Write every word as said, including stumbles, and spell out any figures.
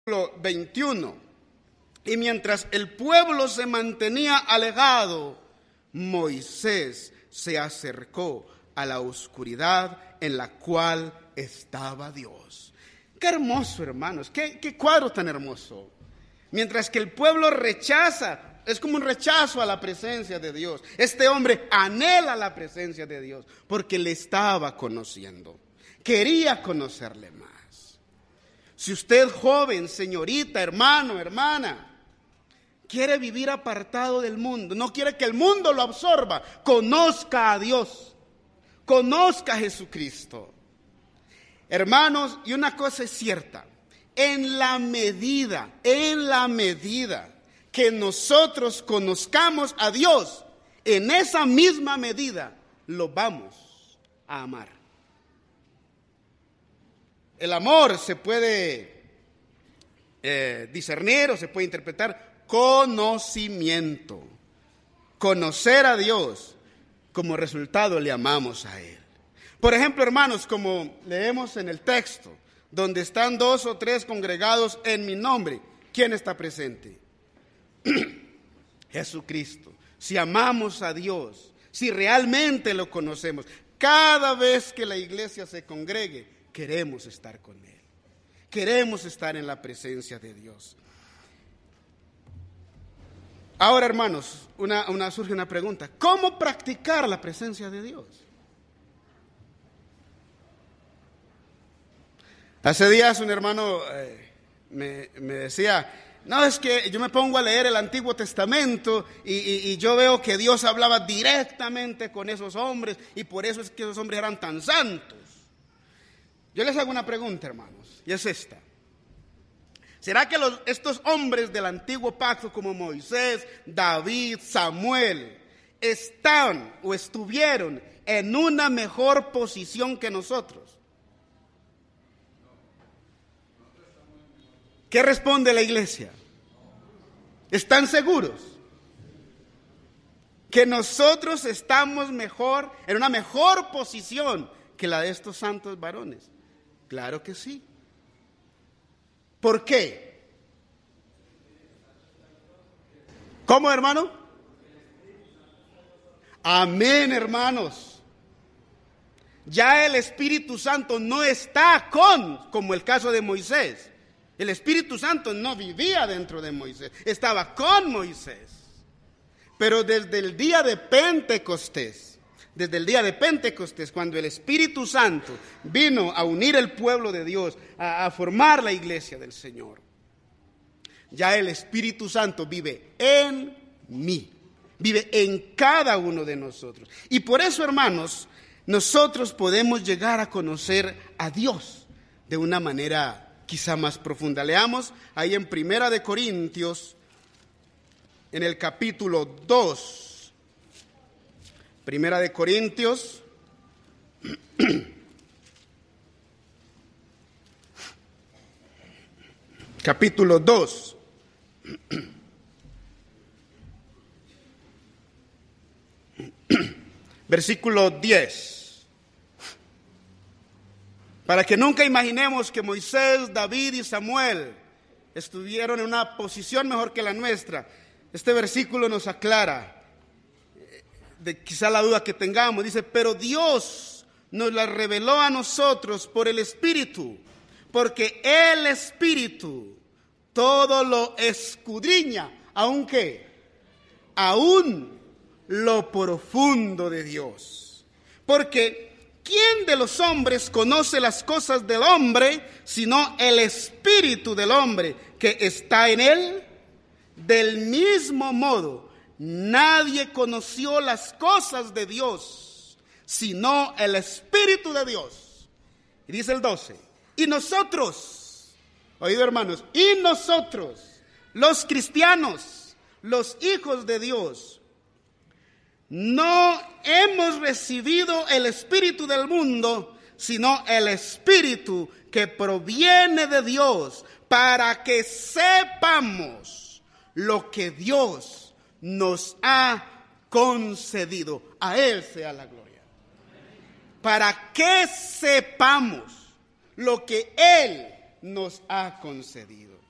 veintiuno. Y mientras el pueblo se mantenía alejado, Moisés se acercó a la oscuridad en la cual estaba Dios. Qué hermoso, hermanos, qué, qué cuadro tan hermoso. Mientras que el pueblo rechaza, es como un rechazo a la presencia de Dios. Este hombre anhela la presencia de Dios porque le estaba conociendo, quería conocerle más. Si usted, joven, señorita, hermano, hermana, quiere vivir apartado del mundo, no quiere que el mundo lo absorba, conozca a Dios, conozca a Jesucristo. Hermanos, y una cosa es cierta, en la medida, en la medida que nosotros conozcamos a Dios, en esa misma medida lo vamos a amar. El amor se puede eh, discernir o se puede interpretar conocimiento. Conocer a Dios, como resultado le amamos a Él. Por ejemplo, hermanos, como leemos en el texto, donde están dos o tres congregados en mi nombre, ¿quién está presente? Jesucristo. Si amamos a Dios, si realmente lo conocemos, cada vez que la iglesia se congregue, queremos estar con Él. Queremos estar en la presencia de Dios. Ahora, hermanos, una, una, surge una pregunta. ¿Cómo practicar la presencia de Dios? Hace días un hermano eh, me, me decía, no, es que yo me pongo a leer el Antiguo Testamento y, y, y yo veo que Dios hablaba directamente con esos hombres y por eso es que esos hombres eran tan santos. Yo les hago una pregunta, hermanos, y es esta. ¿Será que los, estos hombres del antiguo pacto como Moisés, David, Samuel, están o estuvieron en una mejor posición que nosotros? ¿Qué responde la iglesia? ¿Están seguros que nosotros estamos mejor, en una mejor posición que la de estos santos varones? Claro que sí. ¿Por qué? ¿Cómo, hermano? Amén, hermanos. Ya el Espíritu Santo no está con, como el caso de Moisés. El Espíritu Santo no vivía dentro de Moisés, estaba con Moisés. Pero desde el día de Pentecostés, desde el día de Pentecostés, cuando el Espíritu Santo vino a unir el pueblo de Dios, a, a formar la iglesia del Señor, ya el Espíritu Santo vive en mí, vive en cada uno de nosotros. Y por eso, hermanos, nosotros podemos llegar a conocer a Dios de una manera quizá más profunda. Leamos ahí en Primera de Corintios, en el capítulo dos. Primera de Corintios, capítulo dos. Versículo diez. Para que nunca imaginemos que Moisés, David y Samuel estuvieron en una posición mejor que la nuestra. Este versículo nos aclara de quizá la duda que tengamos. Dice, pero Dios nos la reveló a nosotros por el Espíritu, porque el Espíritu todo lo escudriña, aunque aún lo profundo de Dios. Porque ¿quién de los hombres conoce las cosas del hombre, sino el Espíritu del hombre que está en él? Del mismo modo, nadie conoció las cosas de Dios, sino el Espíritu de Dios. Y dice el doce, y nosotros, oído hermanos, y nosotros, los cristianos, los hijos de Dios, no hemos recibido el Espíritu del mundo, sino el Espíritu que proviene de Dios, para que sepamos lo que Dios nos ha concedido. A Él sea la gloria. Para que sepamos lo que Él nos ha concedido.